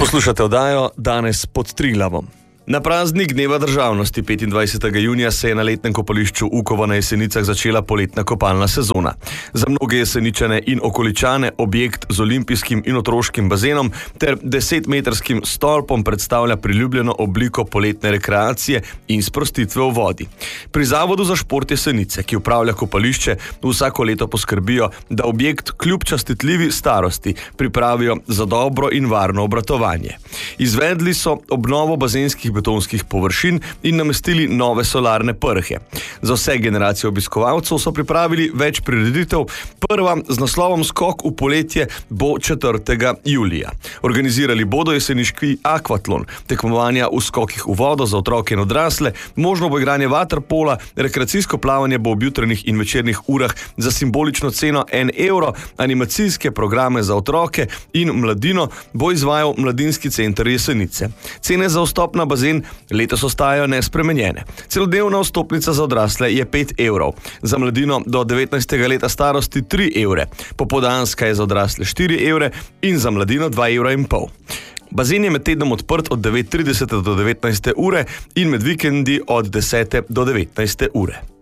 Poslušate oddajo Danes pod Triglavom. Na praznik Dneva državnosti 25. junija se je na letnem kopališču Ukova na Jesenicah začela poletna kopalna sezona. Za mnoge Jeseničane in okoličane objekt z olimpijskim in otroškim bazenom ter 10-metrskim stolpom predstavlja priljubljeno obliko poletne rekreacije in sprostitve v vodi. Pri Zavodu za šport Jesenice, ki upravlja kopališče, vsako leto poskrbijo, da objekt kljub častitljivi starosti pripravijo za dobro in varno obratovanje. Izvedli so obnovo bazenskih betonskih površin in namestili nove solarne prhe. Za vse generacije obiskovalcev so pripravili več prireditev. Prva z naslovom Skok v poletje bo 4. julija. Organizirali bodo jeseniški akvatlon, tekmovanja v skokih v vodo za otroke in odrasle, možno bo igranje vaterpola, rekreacijsko plavanje bo ob jutranjih in večernih urah za simbolično ceno 1 evro, animacijske programe za otroke in mladino bo izvajal Mladinski center Jesenice. Cene za vstop na bazen letos ostajajo nespremenjene. Celodnevna vstopnica za odrasle je 5 evrov, za mladino do 19. leta starosti 3 evre, popoldanska je za odrasle 4 evre in za mladino 2,5 evra. Bazen je med tednom odprt od 9:30 do 19. ure in med vikendi od 10. do 19. ure.